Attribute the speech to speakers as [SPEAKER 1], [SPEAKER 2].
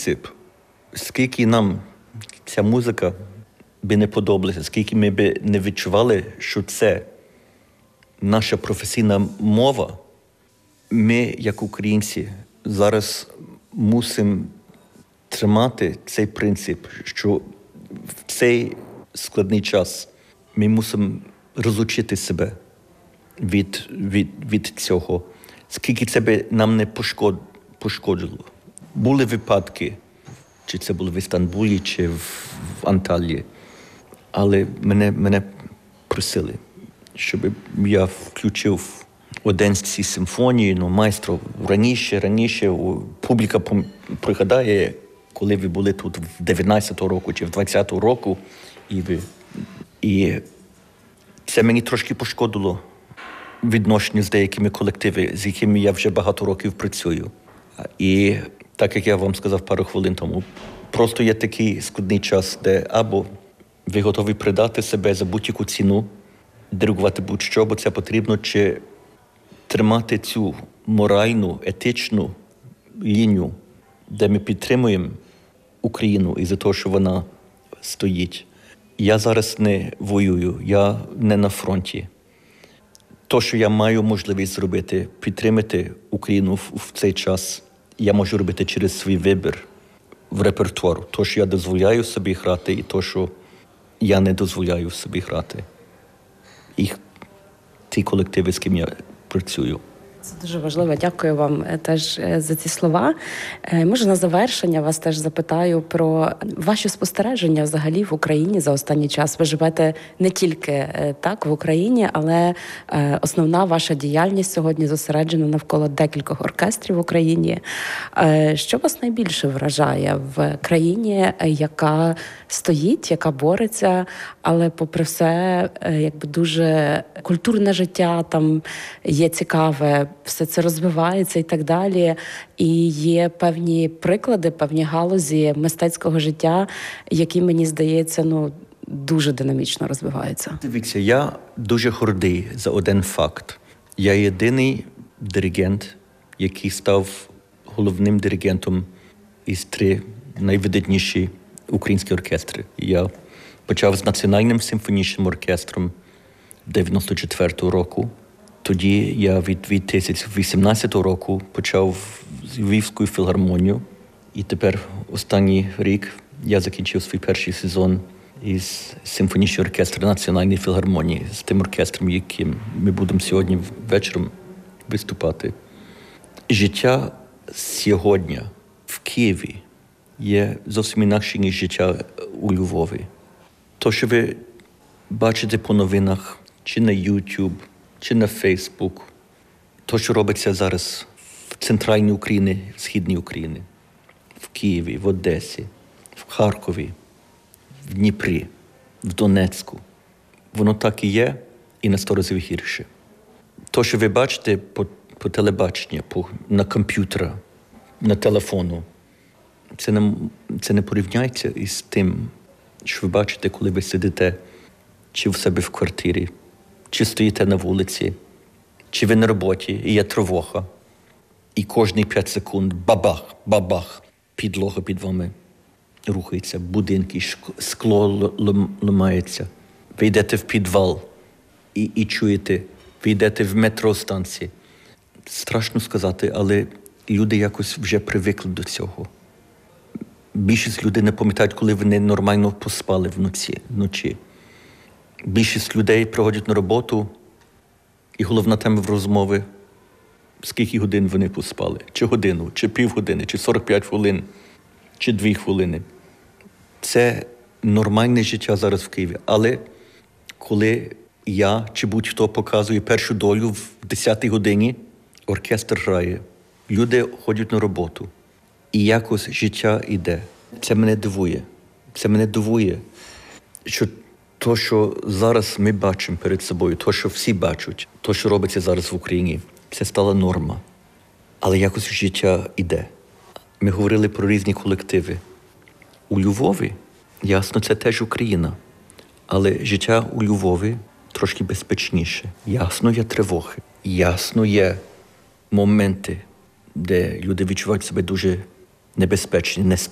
[SPEAKER 1] принцип. Скільки нам ця музика би не подобалася, скільки ми би не відчували, що це наша професійна мова, ми, як українці, зараз мусимо тримати цей принцип, що в цей складний час ми мусимо розучити себе від цього. Скільки це би нам не пошкодило. Були випадки, чи це було в Істамбулі, чи в Анталії, але мене просили, щоб я включив Одеські симфонії, майстро раніше публіка пригадає, коли ви були тут в 19-го року чи в 20-го року, і це мені трошки пошкодило відношення з деякими колективами, з якими я вже багато років працюю. І так, як я вам сказав пару хвилин тому, просто є такий складний час, де або ви готові придати себе за будь-яку ціну, диригувати будь-що, бо це потрібно, чи тримати цю моральну, етичну лінію, де ми підтримуємо Україну і за те, що вона стоїть. Я зараз не воюю, я не на фронті. То, що я маю можливість зробити, підтримати Україну в цей час, я можу робити через свій вибір в репертуару. То, що я дозволяю собі грати, і то, що я не дозволяю собі грати. І ті колективи, з ким я працюю.
[SPEAKER 2] Це дуже важливо. Дякую вам теж за ці слова. Може, на завершення вас теж запитаю про ваші спостереження взагалі в Україні за останній час. Ви живете не тільки так в Україні, але основна ваша діяльність сьогодні зосереджена навколо декількох оркестрів в Україні. Що вас найбільше вражає в країні, яка стоїть, яка бореться, але попри все, якби дуже культурне життя там є цікаве, все це розвивається і так далі. І є певні приклади, певні галузі мистецького життя, які, мені здається, дуже динамічно розвиваються.
[SPEAKER 1] Дивіться, я дуже гордий за один факт. Я єдиний диригент, який став головним диригентом із 3 найвидатніші українські оркестри. Я почав з Національним симфонічним оркестром 94-го року. Тоді я від 2018 року почав з Львівською філармонією. І тепер останній рік я закінчив свій перший сезон із симфонічним оркестром Національної філармонії, з тим оркестром, яким ми будемо сьогодні вечором виступати. Життя сьогодні в Києві є зовсім інакше, ніж життя у Львові. То, що ви бачите по новинах, чи на YouTube, чи на Facebook, то, що робиться зараз в центральній Україні, в східній Україні, в Києві, в Одесі, в Харкові, в Дніпрі, в Донецьку, воно так і є, і на 100 разів гірше. То, що ви бачите по телебаченню, на комп'ютера, на телефону, це не порівняється із тим, що ви бачите, коли ви сидите чи в себе в квартирі, чи стоїте на вулиці, чи ви на роботі, і є тривога, і кожні 5 секунд бабах, бабах, підлога під вами рухається, будинки, скло ламається. Ви йдете в підвал і чуєте, ви йдете в метростанції. Страшно сказати, але люди якось вже привикли до цього. Більшість людей не пам'ятають, коли вони нормально поспали вночі. Більшість людей приходять на роботу, і головна тема в розмови – скільки годин вони поспали. Чи годину, чи півгодини, чи 45 хвилин, чи 2 хвилини. Це нормальне життя зараз в Києві. Але коли я чи будь-хто показує першу долю в 10-й годині, оркестр грає, люди ходять на роботу. І якось життя йде. Це мене дивує. Це мене дивує, що то, що зараз ми бачимо перед собою, то, що всі бачать, то, що робиться зараз в Україні, це стала норма. Але якось життя йде. Ми говорили про різні колективи. У Львові, ясно, це теж Україна. Але життя у Львові трошки безпечніше. Ясно, є тривоги. Ясно, є моменти, де люди відчувають себе дуже небезпечні,